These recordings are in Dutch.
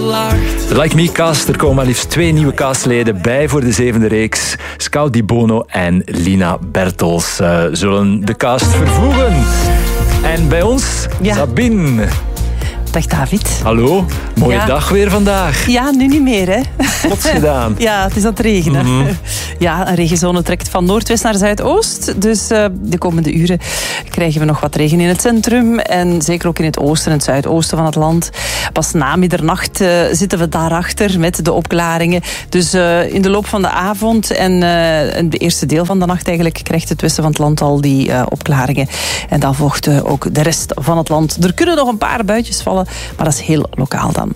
De Like Me cast, er komen maar liefst 2 nieuwe castleden bij voor de 7e reeks. Scout Di Bono en Lina Bertels zullen de cast vervoegen. En bij ons, Sabine. Dag David. Hallo, mooie dag weer vandaag. Ja, nu niet meer hè. Plots gedaan. Ja, het is aan het regenen. Mm-hmm. Ja, een regenzone trekt van noordwest naar zuidoost. Dus de komende uren krijgen we nog wat regen in het centrum. En zeker ook in het oosten en het zuidoosten van het land. Pas na middernacht zitten we daarachter met de opklaringen. Dus in de loop van de avond en het eerste deel van de nacht eigenlijk krijgt het westen van het land al die opklaringen. En dan volgt ook de rest van het land. Er kunnen nog een paar buitjes vallen, maar dat is heel lokaal dan.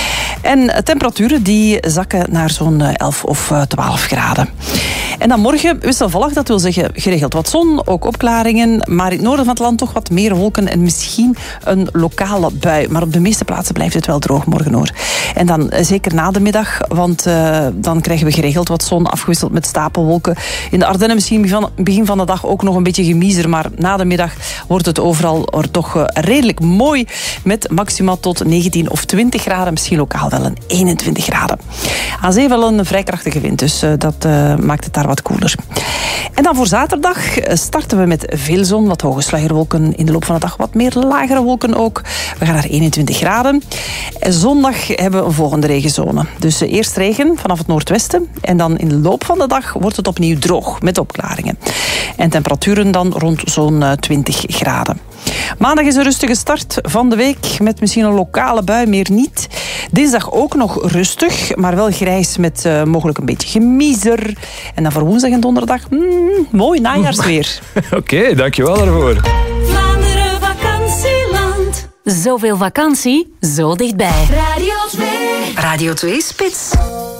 En temperaturen die zakken naar zo'n 11 of 12 graden. En dan morgen wisselvallig, dat wil zeggen geregeld wat zon, ook opklaringen. Maar in het noorden van het land toch wat meer wolken en misschien een lokale bui. Maar op de meeste plaatsen blijft het wel droog morgen hoor. En dan zeker na de middag, want dan krijgen we geregeld wat zon afgewisseld met stapelwolken. In de Ardennen misschien begin van de dag ook nog een beetje gemiezer. Maar na de middag wordt het overal toch redelijk mooi. Met maximaal tot 19 of 20 graden. Misschien lokaal wel een 21 graden. Aan zee wel een vrij krachtige wind. Dus dat maakt het daar wat koeler. En dan voor zaterdag starten we met veel zon. Wat hoge sluierwolken. In de loop van de dag wat meer lagere wolken ook. We gaan naar 21 graden. En zondag hebben we een volgende regenzone. Dus eerst regen vanaf het noordwesten. En dan in de loop van de dag wordt het opnieuw droog. Met opklaringen. En temperaturen dan rond zo'n 20 graden. Maandag is een rustige start van de week met misschien een lokale bui, meer niet. Dinsdag ook nog rustig, maar wel grijs met mogelijk een beetje gemiezer. En dan voor woensdag en donderdag, mooi najaarsweer. Oké, dankjewel daarvoor. Vlaanderen vakantieland. Zoveel vakantie, zo dichtbij. Radio 2. Radio 2 Spits.